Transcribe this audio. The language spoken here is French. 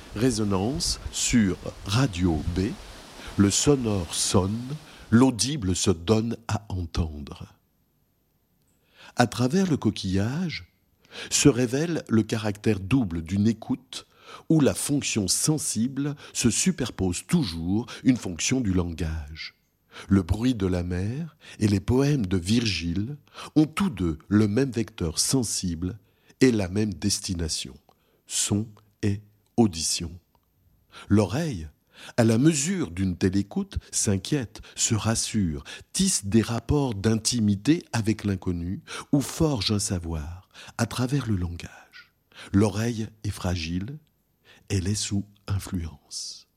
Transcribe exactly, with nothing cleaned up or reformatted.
Résonance sur Radio B, le sonore sonne, l'audible se donne à entendre. À travers le coquillage se révèle le caractère double d'une écoute où la fonction sensible se superpose toujours une fonction du langage. Le bruit de la mer et les poèmes de Virgile ont tous deux le même vecteur sensible et la même destination, son et audition. L'oreille, à la mesure d'une telle écoute, s'inquiète, se rassure, tisse des rapports d'intimité avec l'inconnu ou forge un savoir à travers le langage. L'oreille est fragile, elle est sous influence.